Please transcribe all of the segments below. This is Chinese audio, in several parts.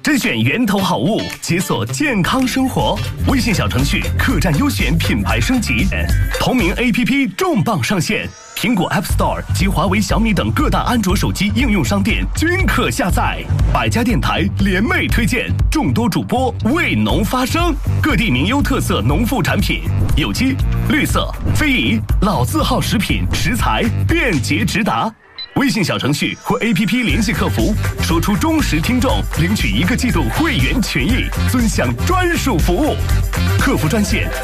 甄选源头好物，解锁健康生活。微信小程序客栈优选品牌升级，同名 APP 重磅上线。苹果 App Store 及华为、小米等各大安卓手机应用商店均可下载。百家电台联袂推荐，众多主播为农发声，各地名优特色农副产品，有机、绿色、非遗、老字号食品食材便捷直达。微信小程序或 APP 联系客服，说出忠实听众，领取1个季度会员权益，尊享专属服务。客服专线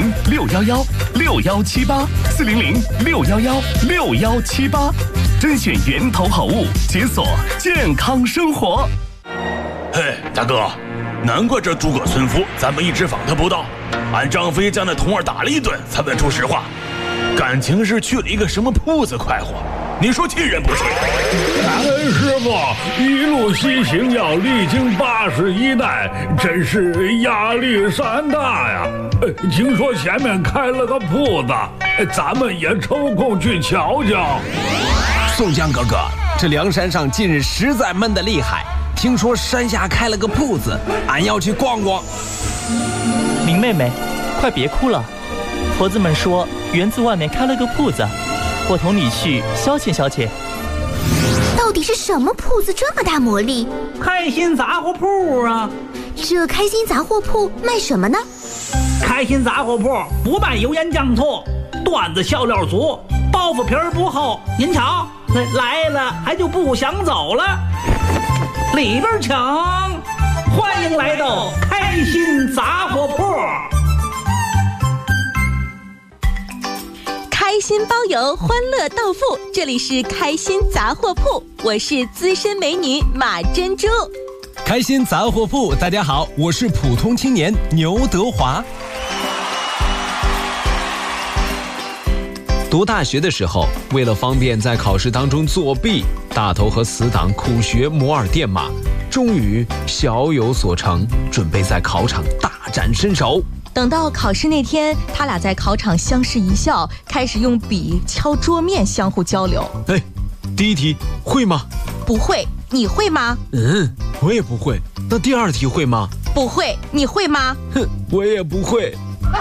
400-611-6178，400-611-6178，甄选源头好物，解锁健康生活。 嘿，大哥，难怪这诸葛村夫咱们一直访他不到，俺张飞将那童儿打了一顿才问出实话，感情是去了一个什么铺子快活。你说气人不气？ 感恩师傅一路西行，要历经81代，真是压力山大呀！听说前面开了个铺子，咱们也抽空去瞧瞧。 宋江哥哥，这梁山上近日实在闷得厉害，听说山下开了个铺子，俺要去逛逛。 林妹妹，快别哭了，婆子们说园子外面开了个铺子，我同你去消遣消遣。 到底是什么铺子这么大魔力？ 开心杂货铺啊！ 这开心杂货铺卖什么呢？ 开心杂货铺不卖油盐酱醋，段子笑料足，包袱皮儿不厚。您瞧，来了还就不想走了。里边请，欢迎来到开心杂货铺。 开心包邮，欢乐到付，这里是开心杂货铺，我是资深美女马珍珠。 开心杂货铺，大家好，我是普通青年牛德华。读大学的时候，为了方便在考试当中作弊，大头和死党苦学摩尔电码，终于小有所成，准备在考场大展身手。 等到考试那天，他俩在考场相视一笑，开始用笔敲桌面相互交流。 第一题会吗？ 不会。你会吗？ 我也不会。那第二题会吗？ 不会。你会吗？ 我也不会。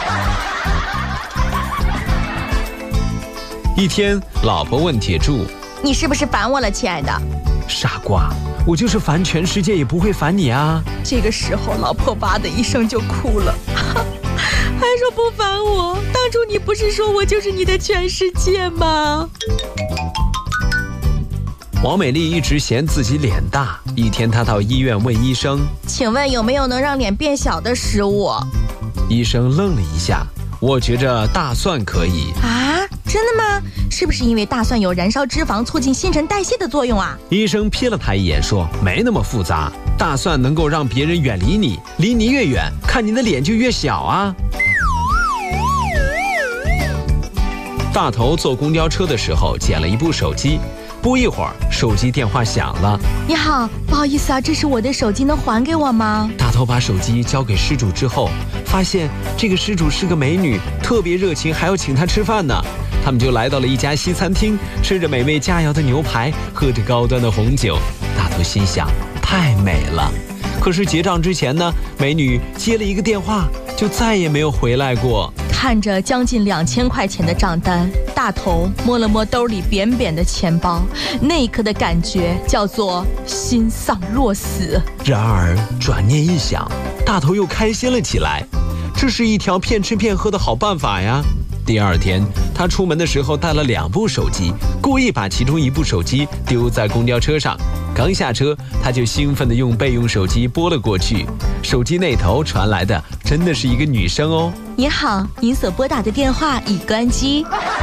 一天，老婆问铁柱：“ 你是不是烦我了，亲爱的？” 傻瓜，我就是烦全世界也不会烦你啊。 这个时候，老婆哇的一声就哭了。还说不烦我，当初你不是说我就是你的全世界吗？ 王美丽一直嫌自己脸大，一天她到医院问医生：“ 请问有没有能让脸变小的食物？” 医生愣了一下：“我觉着大蒜可以。” 啊，真的吗？是不是因为大蒜有燃烧脂肪、促进新陈代谢的作用啊？ 医生瞥了他一眼说：“没那么复杂，大蒜能够让别人远离你，离你越远，看你的脸就越小啊。”大头坐公交车的时候捡了一部手机，不一会儿手机电话响了。 你好，不好意思啊，这是我的手机，能还给我吗？ 大头把手机交给失主之后，发现这个失主是个美女，特别热情，还要请她吃饭呢。他们就来到了一家西餐厅，吃着美味佳肴的牛排，喝着高端的红酒。大头心想，太美了。可是结账之前呢，美女接了一个电话，就再也没有回来过。 看着将近2000块钱的账单，大头摸了摸兜里扁扁的钱包，那一刻的感觉叫做心丧若死。 然而转念一想，大头又开心了起来，这是一条骗吃骗喝的好办法呀。第二天，他出门的时候带了2部手机，故意把其中一部手机丢在公交车上。刚下车，他就兴奋地用备用手机拨了过去。手机那头传来的真的是一个女生哦。 你好，您所拨打的电话已关机。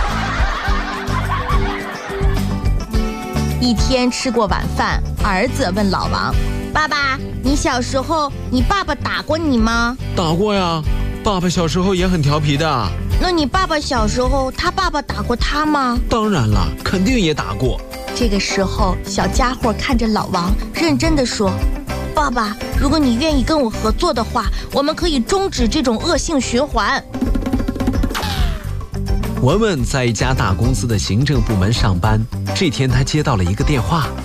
一天吃过晚饭，儿子问老王：“ 爸爸，你小时候，你爸爸打过你吗？”“ 打过呀，爸爸小时候也很调皮的。”“ 那你爸爸小时候，他爸爸打过他吗？”“ 当然了，肯定也打过。” 这个时候，小家伙看着老王，认真地说：“ 爸爸，如果你愿意跟我合作的话，我们可以终止这种恶性循环。” 文文在一家大公司的行政部门上班，这天他接到了一个电话。